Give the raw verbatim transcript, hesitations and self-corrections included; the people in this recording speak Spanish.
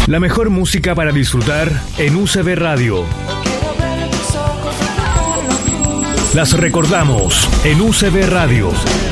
La mejor música para disfrutar en U C B Radio. Las recordamos en U C B Radio.